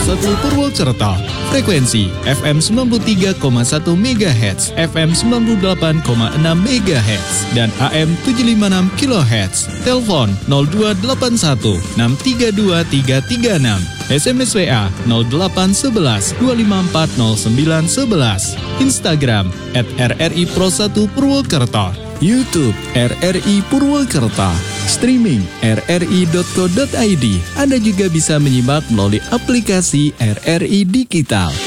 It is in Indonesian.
Purwokerto. Frekuensi FM 93,1 MHz, FM 98,6 MHz, dan AM 756 kHz. Telepon 0281 632 336. SMS WA 0811 254 0911. Instagram @RRI Pro 1 Purwokerto. YouTube RRI Purwokerto. Streaming rri.co.id. Anda juga bisa menyimak melalui aplikasi RRI Digital.